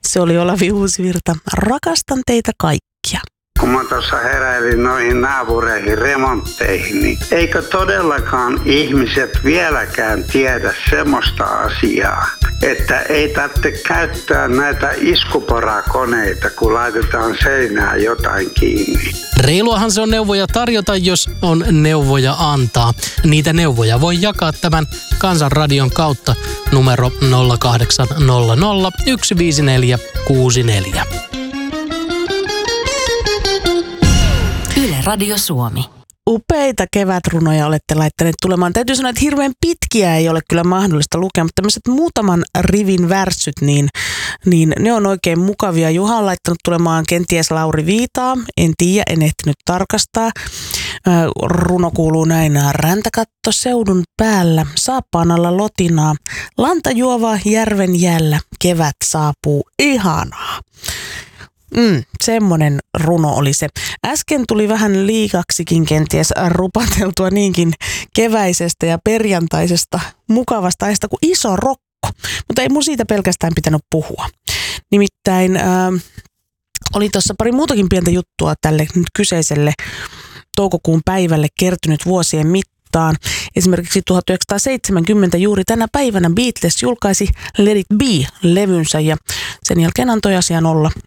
Se oli Olavi Uusivirta. Rakastan teitä kaikkia. Kun mä tuossa heräilin noihin naapureihin remontteihin, niin eikö todellakaan ihmiset vieläkään tiedä semmoista asiaa, että ei tarvitse käyttää näitä iskuporakoneita, kun laitetaan seinään jotain kiinni. Reiluahan se on neuvoja tarjota, jos on neuvoja antaa. Niitä neuvoja voi jakaa tämän Kansanradion kautta numero 0800 15464. Yle Radio Suomi. Upeita kevätrunoja olette laittaneet tulemaan. Täytyy sanoa, että hirveän pitkiä ei ole kyllä mahdollista lukea, mutta tämmöiset muutaman rivin värssyt, niin ne on oikein mukavia. Juha on laittanut tulemaan kenties Lauri Viitaa. En tiedä, en ehtinyt tarkastaa. Runo kuuluu näin. Räntäkatto seudun päällä, saappaan alla lotinaa. Lanta juovaa järven jällä, kevät saapuu ihanaa. Semmoinen runo oli se. Äsken tuli vähän liikaksikin kenties rupateltua niinkin keväisestä ja perjantaisesta mukavasta ajasta kuin Iso Rokko. Mutta ei mun siitä pelkästään pitänyt puhua. Nimittäin oli tuossa pari muutakin pientä juttua tälle kyseiselle toukokuun päivälle kertynyt vuosien mittaan. Esimerkiksi 1970 juuri tänä päivänä Beatles julkaisi Let It Be-levynsä ja sen jälkeen antoi asian olla